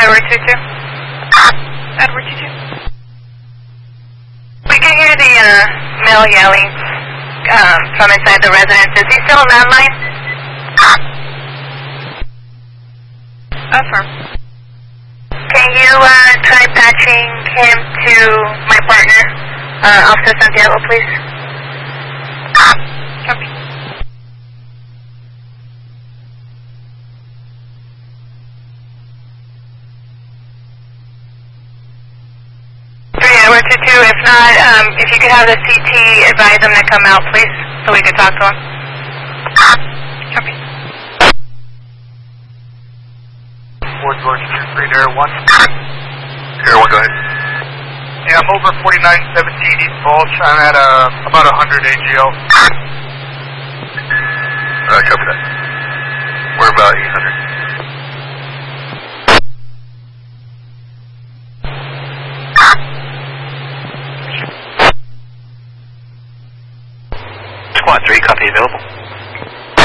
Edward 22. Edward 22. We can hear the male yelling from inside the residence. Is he still on that line? Affirm. Can you try patching him to my partner, Officer Santiago, please? Copy. Edward 22, if not, if you could have the CT advise them to come out, please, so we could talk to him. Copy. Fort George, 3 Air 1. Air 1, go ahead. Yeah, I'm over 4917 East Bulge. I'm at about 100 AGL. Copy that. We're about 800. Squad 3, copy available.